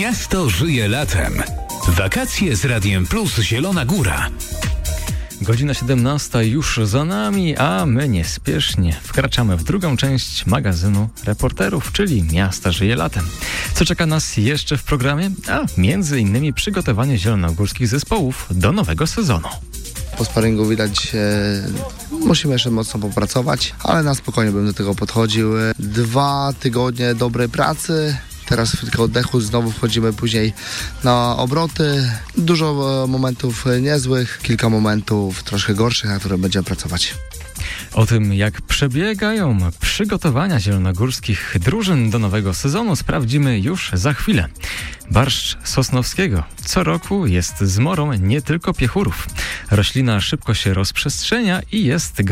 Miasto żyje latem. Wakacje z Radiem Plus Zielona Góra. Godzina 17 już za nami, a my niespiesznie wkraczamy w drugą część magazynu reporterów, czyli Miasta żyje latem. Co czeka nas jeszcze w programie? A między innymi przygotowanie zielonogórskich zespołów do nowego sezonu. Po sparingu widać, musimy jeszcze mocno popracować, ale na spokojnie bym do tego podchodził. 2 tygodnie dobrej pracy. Teraz tylko oddechu, znowu wchodzimy później na obroty. Dużo momentów niezłych, kilka momentów troszkę gorszych, na które będziemy pracować. O tym, jak przebiegają przygotowania zielonogórskich drużyn do nowego sezonu, sprawdzimy już za chwilę. Barszcz Sosnowskiego co roku jest zmorą nie tylko piechurów. Roślina szybko się rozprzestrzenia i jest